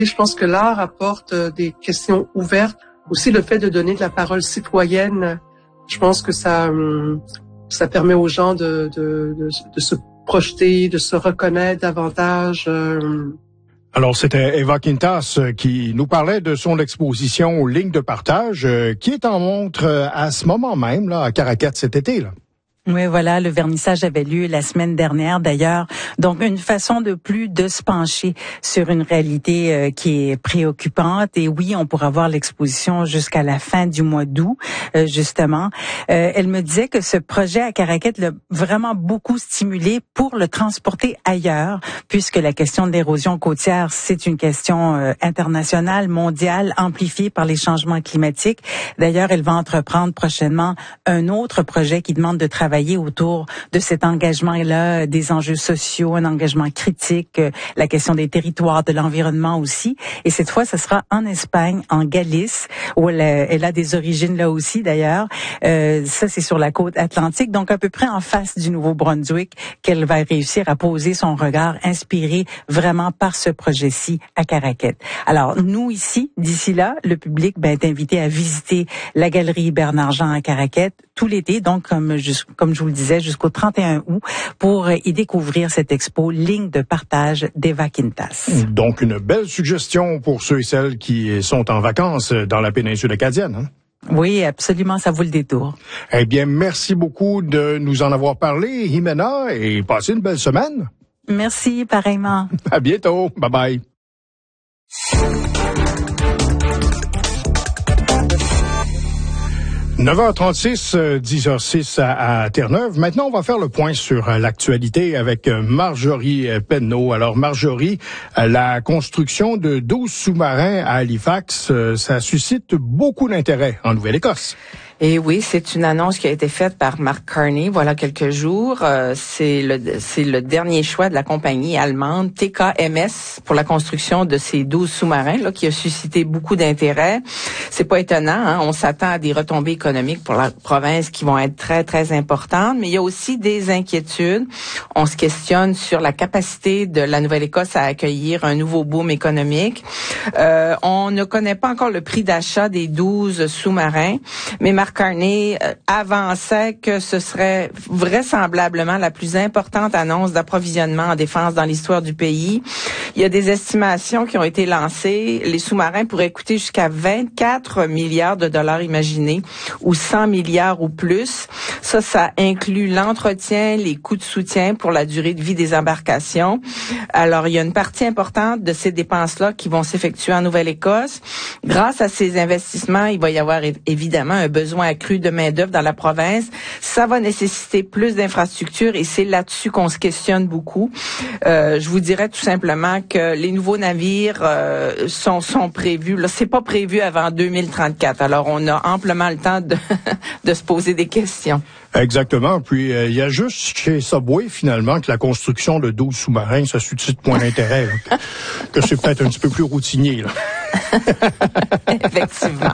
Je pense que l'art apporte des questions ouvertes. Aussi, le fait de donner de la parole citoyenne, je pense que ça permet aux gens de se projeter, de se reconnaître davantage. Alors, c'était Eva Quintas qui nous parlait de son exposition Ligne de partage, qui est en montre à ce moment même, là, à Caraquette cet été, là. Oui, voilà, le vernissage avait lieu la semaine dernière d'ailleurs. Donc, une façon de plus de se pencher sur une réalité qui est préoccupante. Et oui, on pourra voir l'exposition jusqu'à la fin du mois d'août, justement. Elle me disait que ce projet à Caraquette l'a vraiment beaucoup stimulé pour le transporter ailleurs, puisque la question de l'érosion côtière, c'est une question internationale, mondiale, amplifiée par les changements climatiques. D'ailleurs, elle va entreprendre prochainement un autre projet qui demande de travailler autour de cet engagement-là, des enjeux sociaux, un engagement critique, la question des territoires, de l'environnement aussi. Et cette fois, ce sera en Espagne, en Galice, où elle a des origines là aussi d'ailleurs. Ça, c'est sur la côte atlantique, donc à peu près en face du Nouveau-Brunswick, qu'elle va réussir à poser son regard inspiré vraiment par ce projet-ci à Caraquette. Alors, nous ici, d'ici là, le public est invité à visiter la galerie Bernard-Jean à Caraquette tout l'été, donc comme je vous le disais, jusqu'au 31 août, pour y découvrir cette expo Ligne de partage d'Eva Quintas. Donc, une belle suggestion pour ceux et celles qui sont en vacances dans la péninsule acadienne, hein? Oui, absolument, ça vaut le détour. Eh bien, merci beaucoup de nous en avoir parlé, Jimena, et passez une belle semaine. Merci, pareillement. À bientôt. Bye-bye. 9h36, 10h06 à Terre-Neuve. Maintenant, on va faire le point sur l'actualité avec Marjorie Penneau. Alors, Marjorie, la construction de 12 sous-marins à Halifax, ça suscite beaucoup d'intérêt en Nouvelle-Écosse. Et oui, c'est une annonce qui a été faite par Mark Carney, voilà quelques jours. C'est le dernier choix de la compagnie allemande TKMS pour la construction de ces 12 sous-marins là qui a suscité beaucoup d'intérêt. C'est pas étonnant, hein? On s'attend à des retombées économiques pour la province qui vont être très très importantes, mais il y a aussi des inquiétudes. On se questionne sur la capacité de la Nouvelle-Écosse à accueillir un nouveau boom économique. On ne connaît pas encore le prix d'achat des 12 sous-marins, mais Mark Carney avançait que ce serait vraisemblablement la plus importante annonce d'approvisionnement en défense dans l'histoire du pays. Il y a des estimations qui ont été lancées. Les sous-marins pourraient coûter jusqu'à 24 milliards de dollars imaginés ou 100 milliards ou plus. Ça inclut l'entretien, les coûts de soutien pour la durée de vie des embarcations. Alors, il y a une partie importante de ces dépenses-là qui vont s'effectuer en Nouvelle-Écosse. Grâce à ces investissements, il va y avoir évidemment un besoin accru de main-d'œuvre dans la province. Ça va nécessiter plus d'infrastructures et c'est là-dessus qu'on se questionne beaucoup. Je vous dirais tout simplement que les nouveaux navires sont prévus. Là, c'est pas prévu avant 2034. Alors, on a amplement le temps de se poser des questions. Exactement. Puis, il y a juste chez Subway, finalement, que la construction de 12 sous-marins, ça suscite point d'intérêt. Là, que c'est peut-être un petit peu plus routinier, là. Effectivement.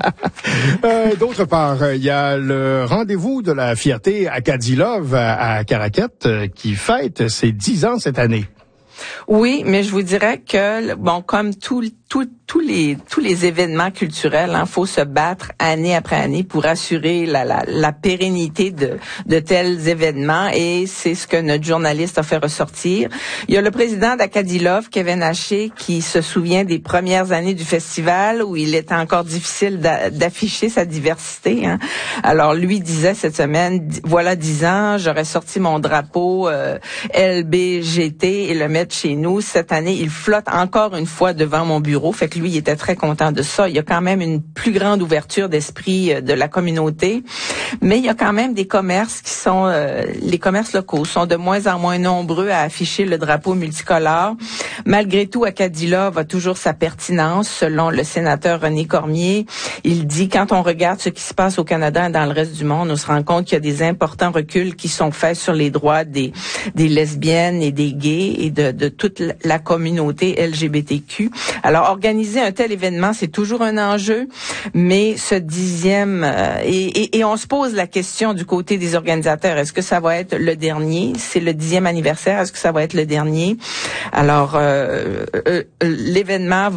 D'autre part, il y a le rendez-vous de la fierté Acadie Love à Caraquette qui fête ses 10 ans cette année. Oui, mais je vous dirais que, bon, comme tous les événements culturels, faut se battre année après année pour assurer la pérennité de tels événements et c'est ce que notre journaliste a fait ressortir. Il y a le président d'Acadie Love, Kevin Haché, qui se souvient des premières années du festival où il était encore difficile d'afficher sa diversité, hein. Alors, lui disait cette semaine, voilà 10 ans, j'aurais sorti mon drapeau LBGT et le mettre chez nous. Cette année, il flotte encore une fois devant mon bureau. Fait que lui, il était très content de ça. Il y a quand même une plus grande ouverture d'esprit de la communauté. Mais il y a quand même des commerces qui sont, les commerces locaux sont de moins en moins nombreux à afficher le drapeau multicolore. Malgré tout, Acadie Love a toujours sa pertinence, selon le sénateur René Cormier. Il dit, quand on regarde ce qui se passe au Canada et dans le reste du monde, on se rend compte qu'il y a des importants reculs qui sont faits sur les droits des lesbiennes et des gays et de toute la communauté LGBTQ. Alors, organiser un tel événement, c'est toujours un enjeu, mais ce 10e, et on se pose pose la question du côté des organisateurs. Est-ce que ça va être le dernier? C'est le 10e anniversaire. Est-ce que ça va être le dernier? Alors, l'événement